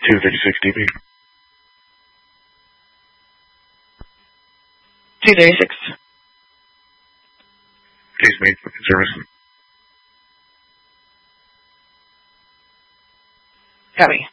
256 dB. 236. Case made for service. Copy.